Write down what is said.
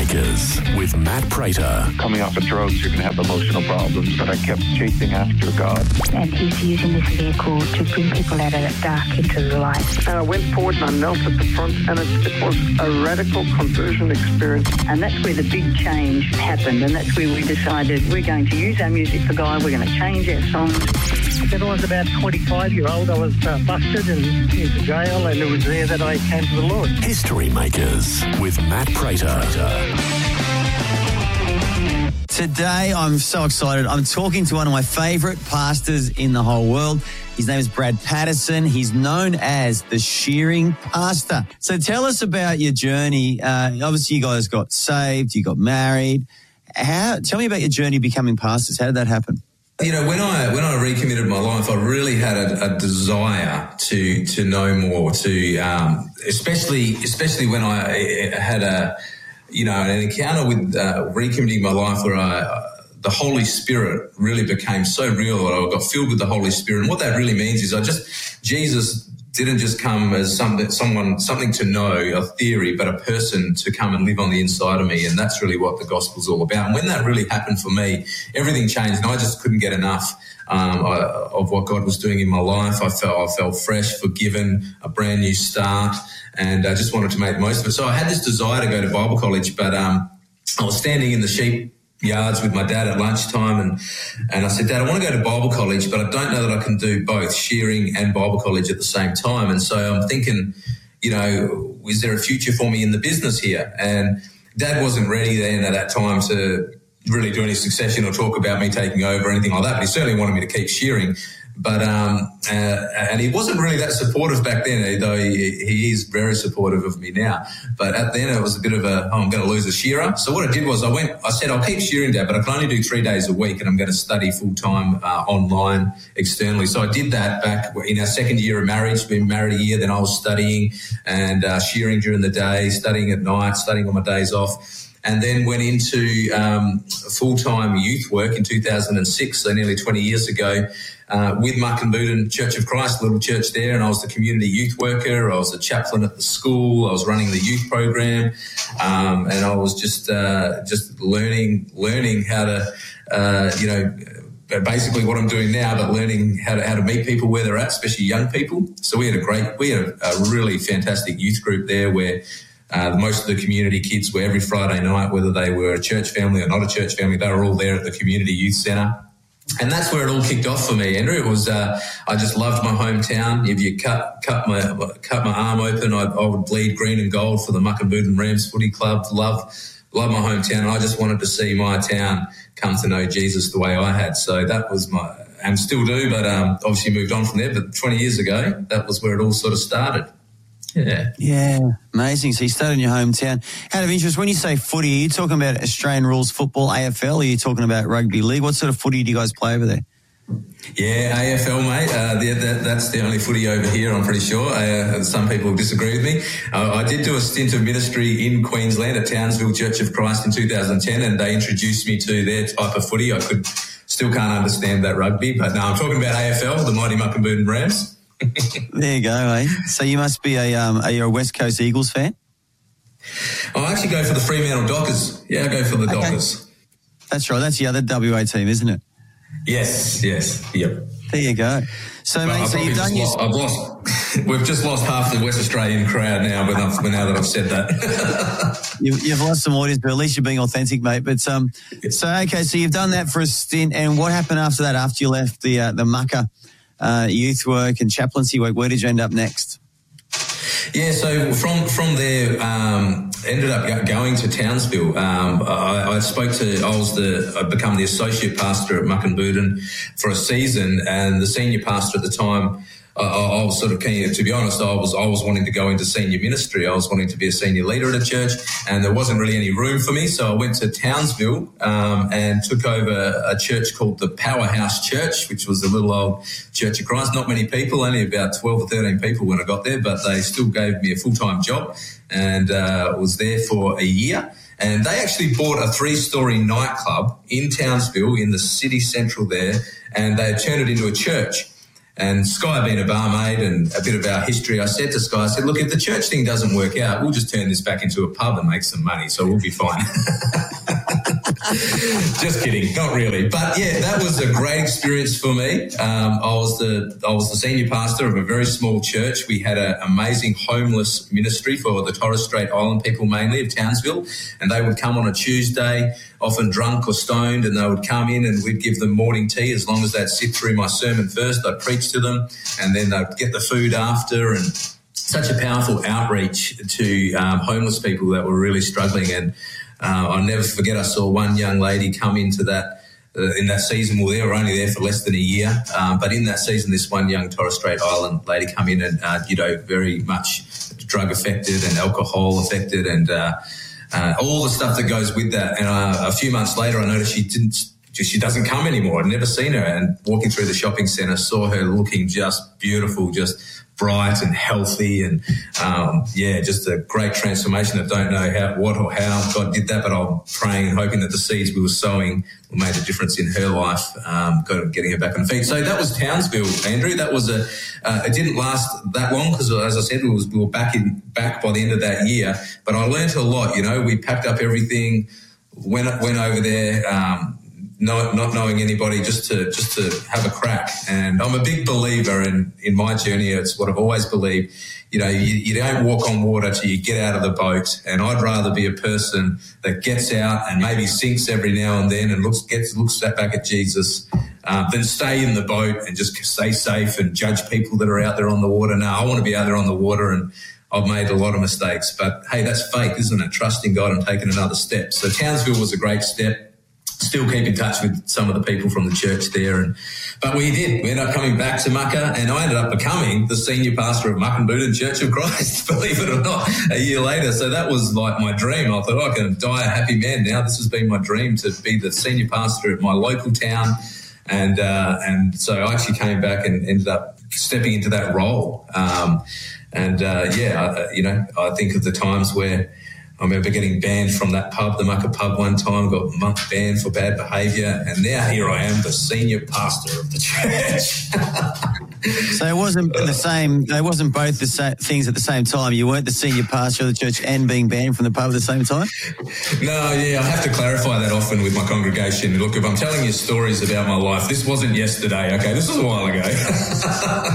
Makers with Matt Prater. Coming off of drugs, you're going to have emotional problems, but I kept chasing after God. And he's using this vehicle to bring people out of that dark into the light. And I went forward and I knelt at the front, and it was a radical conversion experience. And that's where the big change happened, and that's where we decided we're going to use our music for God, we're going to change our songs. When I was about 25-year-old, I was busted and into jail, and it was there that I came to the Lord. History Makers with Matt Prater. Today, I'm so excited. I'm talking to one of my favourite pastors in the whole world. His name is Brad Patterson. He's known as the Shearing Pastor. So tell us about your journey. Obviously, you guys got saved, you got married. Tell me about your journey becoming pastors. How did that happen? You know, when I recommitted my life, I really had a desire to know more, especially when I had an encounter with recommitting my life where the Holy Spirit really became so real that I got filled with the Holy Spirit. And what that really means is Jesus didn't just come as something to know, a theory, but a person to come and live on the inside of me. And that's really what the gospel's all about. And when that really happened for me, everything changed, and I just couldn't get enough of what God was doing in my life. I felt fresh, forgiven, a brand new start, and I just wanted to make the most of it. So I had this desire to go to Bible college, but I was standing in the sheep yards with my dad at lunchtime, and I said, Dad, I want to go to Bible college, but I don't know that I can do both shearing and Bible college at the same time. And so I'm thinking, is there a future for me in the business here? And Dad wasn't ready then at that time to really do any succession or talk about me taking over or anything like that, but he certainly wanted me to keep shearing. But and he wasn't really that supportive back then, though he is very supportive of me now. But at then it was a bit of I'm going to lose a shearer. So what I did was I said, I'll keep shearing, Dad, but I can only do 3 days a week, and I'm going to study full-time online externally. So I did that back in our second year of marriage. We've been married a year, then I was studying and shearing during the day, studying at night, studying on my days off. And then went into full-time youth work in 2006, so nearly 20 years ago, with Muckenbooten Church of Christ, a little church there, and I was the community youth worker. I was a chaplain at the school. I was running the youth program, and I was just learning how to, basically what I'm doing now, but learning how to meet people where they're at, especially young people. So we had a really fantastic youth group there where most of the community kids were every Friday night, whether they were a church family or not a church family, they were all there at the community youth centre. And that's where it all kicked off for me, Andrew. It was I just loved my hometown. If you cut my arm open, I would bleed green and gold for the Muckenbooten Rams Footy Club. Love my hometown. I just wanted to see my town come to know Jesus the way I had. So that was and still do, but obviously moved on from there. But 20 years ago, that was where it all sort of started. Yeah, amazing. So you started in your hometown. Out of interest, when you say footy, are you talking about Australian rules football, AFL, or are you talking about rugby league? What sort of footy do you guys play over there? Yeah, AFL, mate. That's the only footy over here, I'm pretty sure. Some people disagree with me. I did do a stint of ministry in Queensland at Townsville Church of Christ in 2010, and they introduced me to their type of footy. I still can't understand that rugby, but no, I'm talking about AFL, the mighty Muckenbooten Rams. There you go, eh? So you must be are you a West Coast Eagles fan? I actually go for the Fremantle Dockers. Yeah, I go for the Dockers. That's right. That's the other WA team, isn't it? Yes, yep. There you go. So, mate, so you've done we've just lost half the West Australian crowd now, now that I've said that. You've lost some audience, but at least you're being authentic, mate. But so you've done that for a stint, and what happened after that, after you left the Mucka youth work and chaplaincy work? Where did you end up next? Yeah, so from there, ended up going to Townsville. I'd become the associate pastor at Muckenbooten for a season, and the senior pastor at the time, I was sort of keen, to be honest, I was wanting to go into senior ministry. I was wanting to be a senior leader at a church, and there wasn't really any room for me. So I went to Townsville and took over a church called the Powerhouse Church, which was a little old Church of Christ. Not many people, only about 12 or 13 people when I got there, but they still gave me a full-time job, and was there for a year. And they actually bought a 3-story nightclub in Townsville in the city central there, and they had turned it into a church. And Sky being a barmaid and a bit of our history, I said to Sky, I said, look, if the church thing doesn't work out, we'll just turn this back into a pub and make some money, so we'll be fine. Just kidding, not really. But yeah, that was a great experience for me. I was the senior pastor of a very small church. We had an amazing homeless ministry for the Torres Strait Island people, mainly of Townsville, and they would come on a Tuesday, often drunk or stoned, and they would come in and we'd give them morning tea as long as they'd sit through my sermon first. I'd preach to them, and then they'd get the food after, and such a powerful outreach to homeless people that were really struggling. And I'll never forget, I saw one young lady come into that in that season. Well, they were only there for less than a year, but in that season, this one young Torres Strait Island lady come in and, very much drug affected and alcohol affected, and all the stuff that goes with that. And a few months later, I noticed she doesn't come anymore. I'd never seen her, and walking through the shopping centre, saw her looking just beautiful, just bright and healthy, and just a great transformation. I don't know how God did that, but I'm praying and hoping that the seeds we were sowing made a difference in her life, getting her back on her feet. So that was Townsville, Andrew. That was it didn't last that long because, as I said, we were back by the end of that year. But I learned a lot. We packed up everything, went over there. Not knowing anybody, just to have a crack. And I'm a big believer in my journey. It's what I've always believed. You don't walk on water till you get out of the boat. And I'd rather be a person that gets out and maybe sinks every now and then and looks back at Jesus, than stay in the boat and just stay safe and judge people that are out there on the water. No, I want to be out there on the water, and I've made a lot of mistakes. But hey, that's faith, isn't it? Trusting God and taking another step. So Townsville was a great step. Still keep in touch with some of the people from the church there. But we ended up coming back to Mucka, and I ended up becoming the senior pastor of Muckenbooten Church of Christ, believe it or not, a year later. So that was like my dream. I thought, I can die a happy man now. This has been my dream, to be the senior pastor at my local town. And so I actually came back and ended up stepping into that role. I think of the times where I remember getting banned from that pub, the Mucka pub, one time, got banned for bad behaviour, and now here I am, the senior pastor of the church. So it wasn't the same, they wasn't both the same things at the same time. You weren't the senior pastor of the church and being banned from the pub at the same time? No, I have to clarify that often with my congregation. Look, if I'm telling you stories about my life, this wasn't yesterday, okay? This was a while ago.